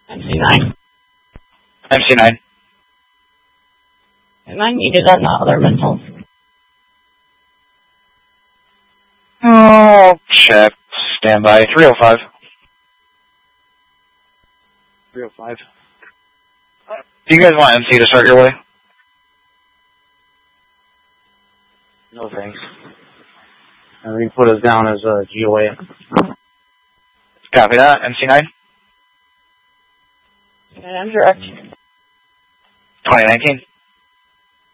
MC9. MC9. Am I needed on the other missiles? Oh, check. Stand by. 305. 305. Do you guys want MC to start your way? No thanks. And we put us down as GOA. Copy that. MC9. And I'm direct. 2019.